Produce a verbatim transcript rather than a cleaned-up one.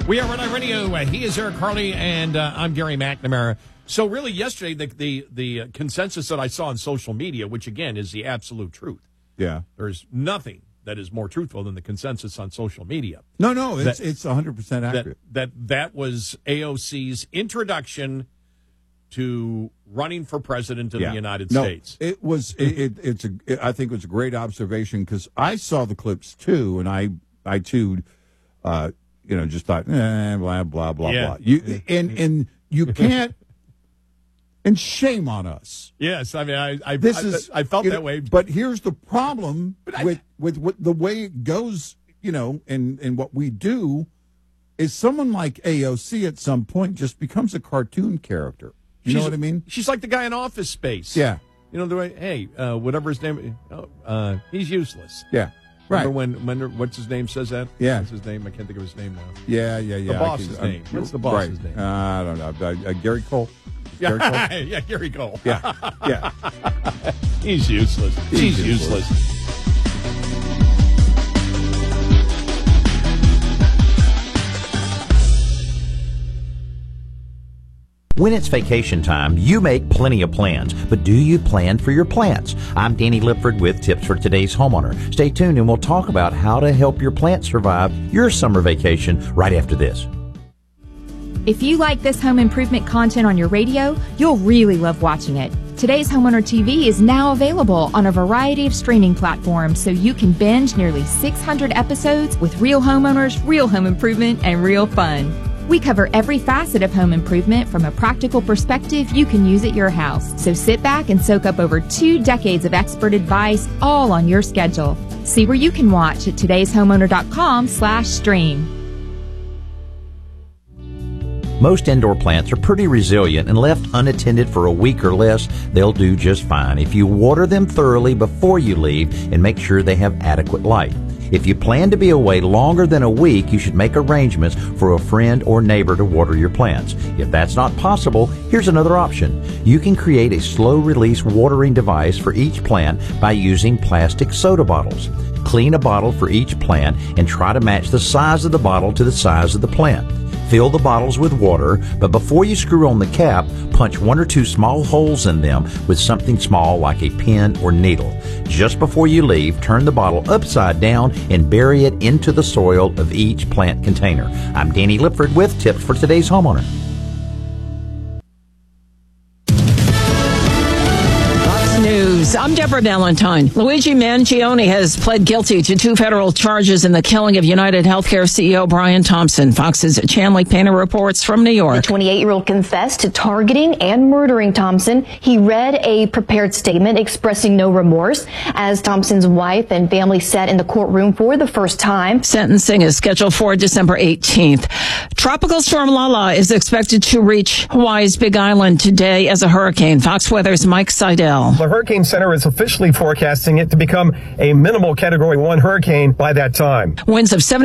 We are Red Eye Radio. Uh, he is Eric Harley, and uh, I'm Gary McNamara. So really yesterday, the, the, the consensus that I saw on social media, which again is the absolute truth. Yeah. There's nothing that is more truthful than the consensus on social media. No, no, it's that, it's one hundred percent accurate. That, that that was A O C's introduction to running for president of yeah. the United no, States. It was it, it it's a it, I think it was a great observation because I saw the clips too, and I I too uh, you know just thought eh, blah blah blah yeah. blah. You and and you can't. And shame on us. Yes, I mean, I I, this I, is, I felt that know, way. But here's the problem I, with, with with the way it goes, you know, and, and what we do is someone like A O C at some point just becomes a cartoon character. You know what I mean? She's like the guy in Office Space. Yeah. You know, the way, hey, uh, whatever his name, uh, he's useless. Yeah. Right. Remember when, when, what's his name says that? Yeah. What's his name? I can't think of his name now. Yeah, yeah, yeah. The boss's name. I'm, What's the boss's right. name? Uh, I don't know. Uh, uh, Gary Cole? Yeah, Gary Cole? yeah, Gary Cole. Yeah, yeah. He's useless. He's He's useless. useless. When it's vacation time, you make plenty of plans, but do you plan for your plants? I'm Danny Lipford with Tips for Today's Homeowner. Stay tuned and we'll talk about how to help your plants survive your summer vacation right after this. If you like this home improvement content on your radio, you'll really love watching it. Today's Homeowner T V is now available on a variety of streaming platforms, so you can binge nearly six hundred episodes with real homeowners, real home improvement, and real fun. We cover every facet of home improvement from a practical perspective you can use at your house. So sit back and soak up over two decades of expert advice, all on your schedule. See where you can watch at todayshomeowner.com slash stream. Most indoor plants are pretty resilient, and left unattended for a week or less, they'll do just fine if you water them thoroughly before you leave and make sure they have adequate light. If you plan to be away longer than a week, you should make arrangements for a friend or neighbor to water your plants. If that's not possible, here's another option. You can create a slow-release watering device for each plant by using plastic soda bottles. Clean a bottle for each plant and try to match the size of the bottle to the size of the plant. Fill the bottles with water, but before you screw on the cap, punch one or two small holes in them with something small like a pen or needle. Just before you leave, turn the bottle upside down and bury it into the soil of each plant container. I'm Danny Lipford with Tips for Today's Homeowner. News. I'm Deborah Valentine. Luigi Mangione has pled guilty to two federal charges in the killing of United Healthcare C E O Brian Thompson. Fox's Chanley Painter reports from New York. The twenty-eight-year-old confessed to targeting and murdering Thompson. He read a prepared statement expressing no remorse as Thompson's wife and family sat in the courtroom for the first time. Sentencing is scheduled for December eighteenth. Tropical storm Lala is expected to reach Hawaii's Big Island today as a hurricane. Fox Weather's Mike Seidel. The Hurricane Center is officially forecasting it to become a minimal Category one hurricane by that time. Winds of seventy